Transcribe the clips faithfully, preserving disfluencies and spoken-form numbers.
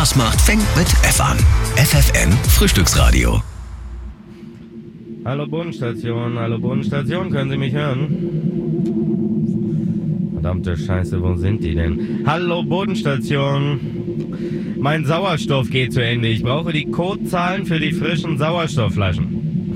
Was macht fängt mit F an. F F N Frühstücksradio. Hallo Bodenstation, hallo Bodenstation, können Sie mich hören? Verdammte Scheiße, wo sind die denn? Hallo Bodenstation. Mein Sauerstoff geht zu Ende. Ich brauche die Codezahlen für die frischen Sauerstoffflaschen.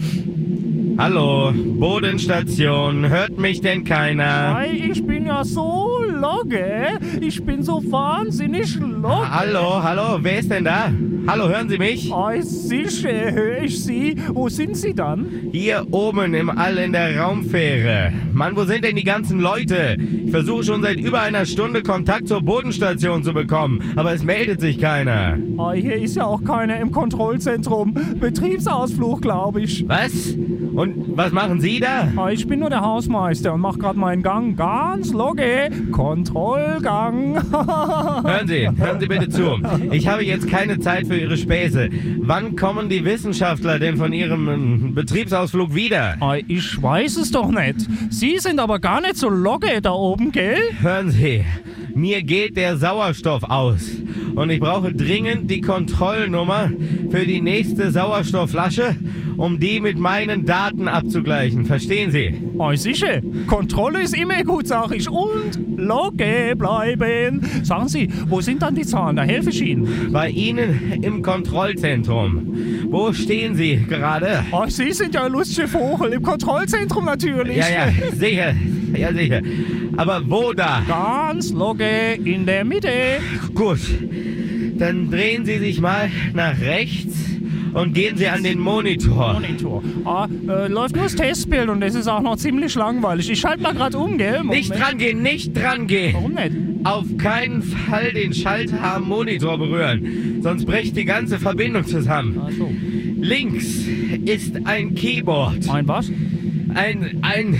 Hallo, Bodenstation, hört mich denn keiner? Hey, ich bin ja so logge. Ich bin so wahnsinnig logge. Hallo, hallo, wer ist denn da? Hallo, hören Sie mich? Oh, sicher höre ich Sie. Wo sind Sie dann? Hier oben im All in der Raumfähre. Mann, wo sind denn die ganzen Leute? Ich versuche schon seit über einer Stunde Kontakt zur Bodenstation zu bekommen, aber es meldet sich keiner. Oh, hier ist ja auch keiner im Kontrollzentrum. Betriebsausflug, glaube ich. Was? Und was machen Sie da? Oh, ich bin nur der Hausmeister und mache gerade meinen Gang ganz logge. Kontrollgang. Hören Sie, hören Sie bitte zu. Ich habe jetzt keine Zeit für Ihre Späße. Wann kommen die Wissenschaftler denn von ihrem ähm, Betriebsausflug wieder? Oh, ich weiß es doch nicht. Sie sind aber gar nicht so logge da oben, gell? Hören Sie, mir geht der Sauerstoff aus. Und ich brauche dringend die Kontrollnummer für die nächste Sauerstoffflasche, um die mit meinen Daten abzugleichen. Verstehen Sie? Oh, sicher. Kontrolle ist immer gut, sag ich. Und logge bleiben. Sagen Sie, wo sind dann die Zahlen? Da helfe ich Ihnen. Bei Ihnen im Kontrollzentrum. Wo stehen Sie gerade? Oh, Sie sind ja ein lustiger Vogel. Im Kontrollzentrum natürlich. Ja, ja, sicher. Ja, sicher. Aber wo da? Ganz logge in der Mitte. Gut. Dann drehen Sie sich mal nach rechts und gehen Sie an den Monitor. Monitor. Ah, äh, läuft nur das Testbild und das ist auch noch ziemlich langweilig. Ich schalte mal gerade um, gell? Moment. Nicht dran gehen, nicht dran gehen. Warum nicht? Auf keinen Fall den Schalter am Monitor berühren, sonst bricht die ganze Verbindung zusammen. Ach so. Links ist ein Keyboard. Ein was? Ein, ein,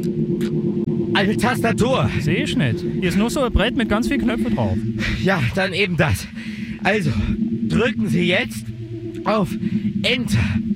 eine Tastatur. Sehe ich nicht. Hier ist nur so ein Brett mit ganz vielen Knöpfen drauf. Ja, dann eben das. Also, drücken Sie jetzt auf Enter.